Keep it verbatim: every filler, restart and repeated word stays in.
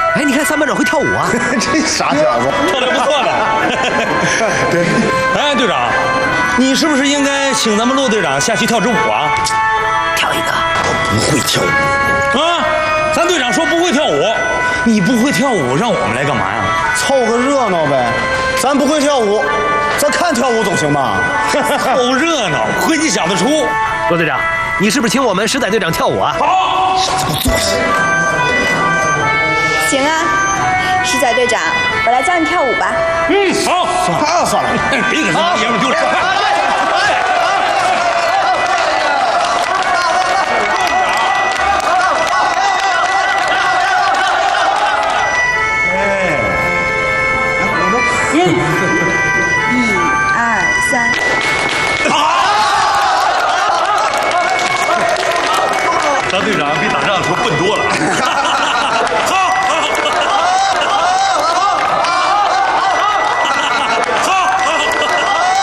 哎，你看三班长会跳舞啊！ 这傻小子， 跳的不错的。 对， 哎，队长，你是不是应该请咱们陆队长下去跳支舞啊？ 跳一个。 我不会跳舞啊，咱队长说不会跳舞，你不会跳舞，让我们来干嘛呀？ 凑个热闹呗。咱不会跳舞，咱看跳舞总行吧？ 凑热闹，亏你想得出。 陆队长，你是不是请我们石仔队长跳舞啊？ 好， 行啊，石仔队长，我来教你跳舞吧。 嗯，好， 算了算了， 别给咱爷们丢脸。